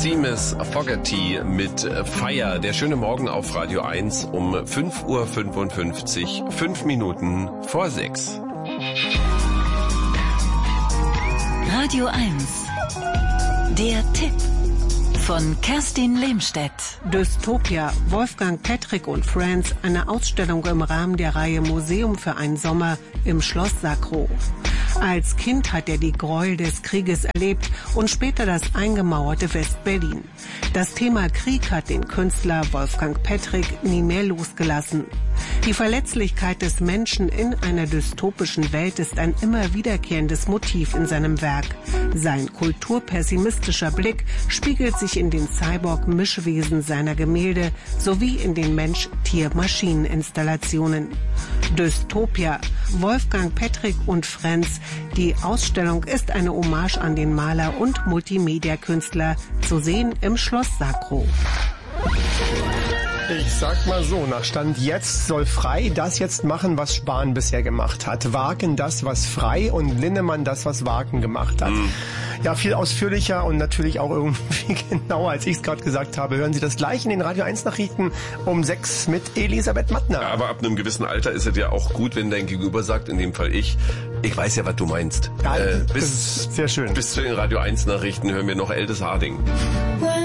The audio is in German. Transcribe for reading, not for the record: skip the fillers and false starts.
Seamus Fogarty mit Fire. Der schöne Morgen auf Radio 1 um 5:55 Uhr, 5 Minuten vor 6. Radio 1. Der Tipp von Kerstin Lehmstedt. Dystopia, Wolfgang Pettrick und Friends, eine Ausstellung im Rahmen der Reihe Museum für einen Sommer im Schloss Sacro. Als Kind hat er die Gräuel des Krieges erlebt und später das eingemauerte West-Berlin. Das Thema Krieg hat den Künstler Wolfgang Pettrick nie mehr losgelassen. Die Verletzlichkeit des Menschen in einer dystopischen Welt ist ein immer wiederkehrendes Motiv in seinem Werk. Sein kulturpessimistischer Blick spiegelt sich in den Cyborg-Mischwesen seiner Gemälde sowie in den Mensch-Tier-Maschinen-Installationen. Dystopia, Wolfgang Pettrick und Friends. Die Ausstellung ist eine Hommage an den Maler und Multimedia-Künstler, zu sehen im Schloss Sacro. Ich sag mal so, nach Stand jetzt soll Frey das jetzt machen, was Spahn bisher gemacht hat. Wagen das, was Frey, und Linnemann das, was Wagen gemacht hat. Ja, viel ausführlicher und natürlich auch irgendwie genauer, als ich es gerade gesagt habe. Hören Sie das gleich in den Radio 1 Nachrichten um 6 mit Elisabeth Mattner. Aber ab einem gewissen Alter ist es ja auch gut, wenn dein Gegenüber sagt, in dem Fall ich weiß ja, was du meinst. Ja, das ist sehr schön. Bis zu den Radio 1 Nachrichten hören wir noch Eldes Harding.